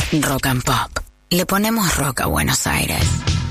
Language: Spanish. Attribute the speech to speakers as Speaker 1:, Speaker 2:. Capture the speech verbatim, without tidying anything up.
Speaker 1: Rock and Pop. Le ponemos rock a Buenos Aires.